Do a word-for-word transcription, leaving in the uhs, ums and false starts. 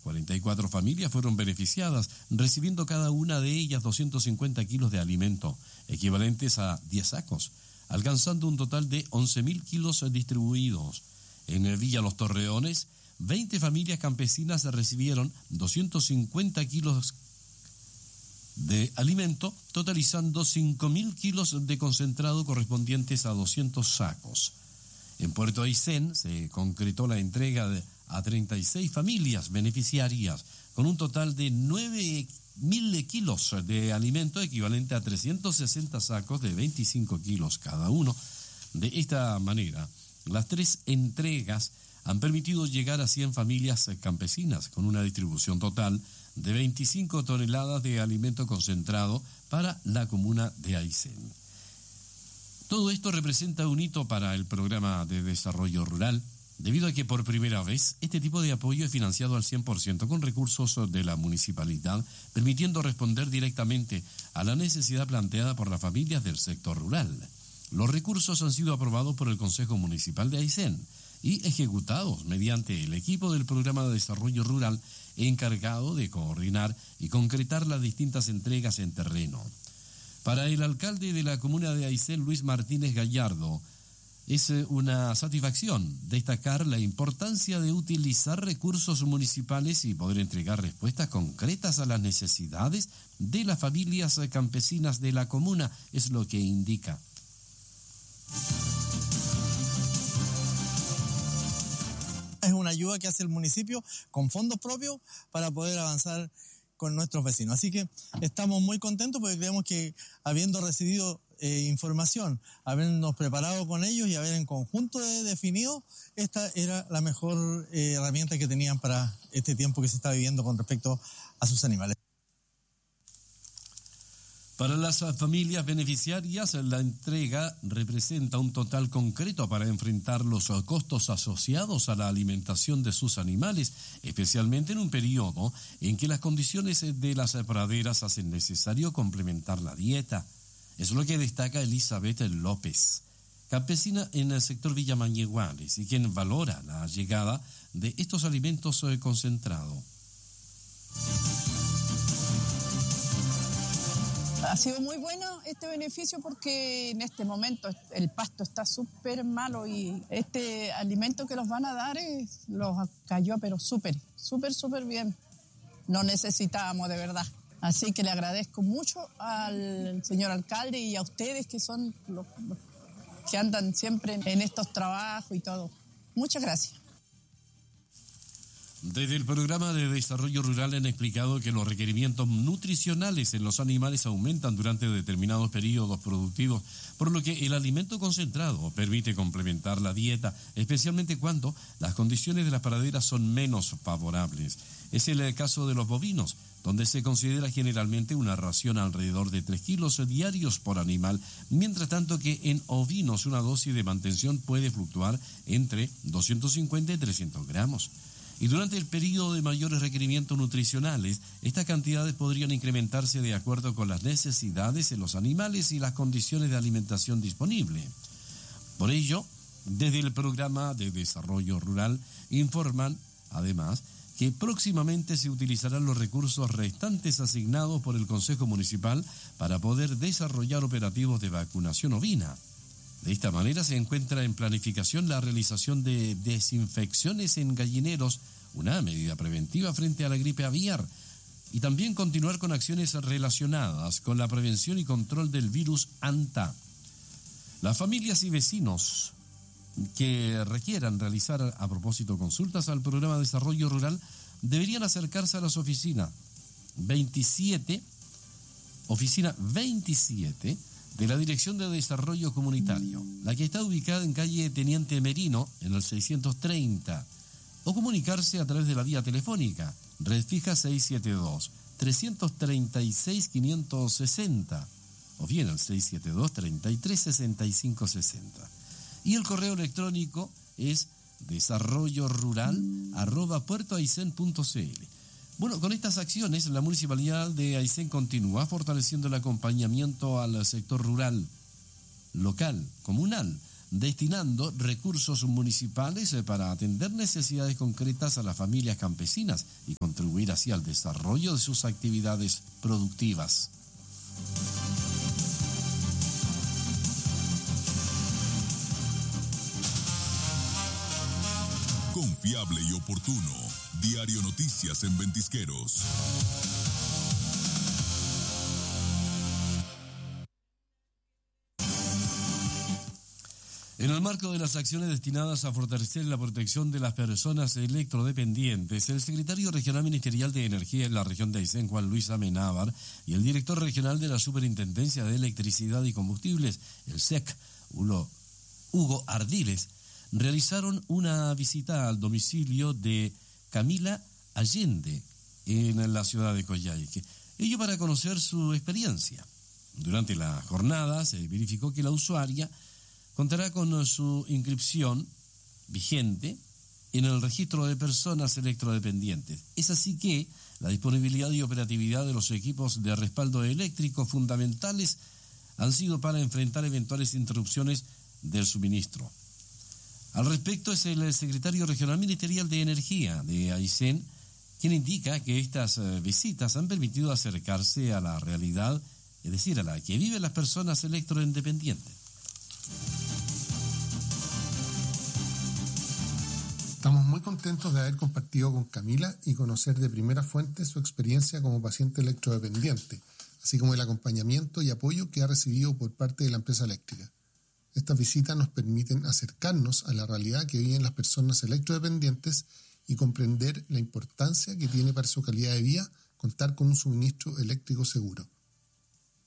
cuarenta y cuatro familias fueron beneficiadas, recibiendo cada una de ellas doscientos cincuenta kilos de alimento, equivalentes a diez sacos, alcanzando un total de once mil kilos distribuidos. En el Villa Los Torreones, veinte familias campesinas recibieron doscientos cincuenta kilos de alimento, totalizando cinco mil kilos de concentrado correspondientes a doscientos sacos. En Puerto Aysén se concretó la entrega de, a treinta y seis familias beneficiarias, con un total de nueve mil kilos de alimento, equivalente a trescientos sesenta sacos de veinticinco kilos cada uno. De esta manera, las tres entregas han permitido llegar a cien familias campesinas, con una distribución total de veinticinco toneladas de alimento concentrado para la comuna de Aysén. Todo esto representa un hito para el programa de desarrollo rural, debido a que por primera vez este tipo de apoyo es financiado al cien por ciento con recursos de la municipalidad, permitiendo responder directamente a la necesidad planteada por las familias del sector rural. Los recursos han sido aprobados por el Consejo Municipal de Aysén y ejecutados mediante el equipo del Programa de Desarrollo Rural encargado de coordinar y concretar las distintas entregas en terreno. Para el alcalde de la comuna de Aysén, Luis Martínez Gallardo, es una satisfacción destacar la importancia de utilizar recursos municipales y poder entregar respuestas concretas a las necesidades de las familias campesinas de la comuna, es lo que indica. Es una ayuda que hace el municipio con fondos propios para poder avanzar con nuestros vecinos. Así que estamos muy contentos porque creemos que habiendo recibido eh, información, habernos preparado con ellos y haber en conjunto de, definido, esta era la mejor eh, herramienta que tenían para este tiempo que se está viviendo con respecto a sus animales. Para las familias beneficiarias, la entrega representa un total concreto para enfrentar los costos asociados a la alimentación de sus animales, especialmente en un periodo en que las condiciones de las praderas hacen necesario complementar la dieta. Es lo que destaca Elizabeth López, campesina en el sector Villa Mañeguales, y quien valora la llegada de estos alimentos concentrados. Ha sido muy bueno este beneficio porque en este momento el pasto está súper malo y este alimento que los van a dar es, los cayó pero súper, súper, súper bien. Lo necesitábamos de verdad. Así que le agradezco mucho al señor alcalde y a ustedes que son los, los que andan siempre en estos trabajos y todo. Muchas gracias. Desde el Programa de Desarrollo Rural han explicado que los requerimientos nutricionales en los animales aumentan durante determinados periodos productivos, por lo que el alimento concentrado permite complementar la dieta, especialmente cuando las condiciones de las praderas son menos favorables. Es el caso de los bovinos, donde se considera generalmente una ración alrededor de tres kilos diarios por animal, mientras tanto que en ovinos una dosis de mantención puede fluctuar entre doscientos cincuenta y trescientos gramos. Y durante el periodo de mayores requerimientos nutricionales, estas cantidades podrían incrementarse de acuerdo con las necesidades en los animales y las condiciones de alimentación disponible. Por ello, desde el Programa de Desarrollo Rural informan, además, que próximamente se utilizarán los recursos restantes asignados por el Consejo Municipal para poder desarrollar operativos de vacunación ovina. De esta manera se encuentra en planificación la realización de desinfecciones en gallineros, una medida preventiva frente a la gripe aviar, y también continuar con acciones relacionadas con la prevención y control del virus ANTA. Las familias y vecinos que requieran realizar a propósito consultas al Programa de Desarrollo Rural deberían acercarse a las oficinas veintisiete, oficina veintisiete, de la Dirección de Desarrollo Comunitario, la que está ubicada en calle Teniente Merino, en el seiscientos treinta, o comunicarse a través de la vía telefónica, red fija seiscientos setenta y dos, trescientos treinta y seis, quinientos sesenta, o bien al seiscientos setenta y dos, treinta y tres, sesenta y cinco, sesenta. Y el correo electrónico es desarrollorural arroba puertoaysén punto cl. Bueno, con estas acciones, la Municipalidad de Aysén continúa fortaleciendo el acompañamiento al sector rural, local, comunal, destinando recursos municipales para atender necesidades concretas a las familias campesinas y contribuir así al desarrollo de sus actividades productivas. Confiable y oportuno. Diario Noticias en Ventisqueros. En el marco de las acciones destinadas a fortalecer la protección de las personas electrodependientes, el secretario regional ministerial de Energía en la región de Aysén, Juan Luis Amenábar, y el director regional de la Superintendencia de Electricidad y Combustibles, el S E C, Hugo Ardiles, realizaron una visita al domicilio de Camila Allende en la ciudad de Coyhaique, ello para conocer su experiencia. Durante la jornada se verificó que la usuaria contará con su inscripción vigente en el registro de personas electrodependientes. Es así que la disponibilidad y operatividad de los equipos de respaldo eléctrico fundamentales han sido para enfrentar eventuales interrupciones del suministro. Al respecto es el secretario regional ministerial de Energía de Aysén quien indica que estas visitas han permitido acercarse a la realidad, es decir, a la que viven las personas electroindependientes. Estamos muy contentos de haber compartido con Camila y conocer de primera fuente su experiencia como paciente electrodependiente, así como el acompañamiento y apoyo que ha recibido por parte de la empresa eléctrica. Estas visitas nos permiten acercarnos a la realidad que viven las personas electrodependientes y comprender la importancia que tiene para su calidad de vida contar con un suministro eléctrico seguro.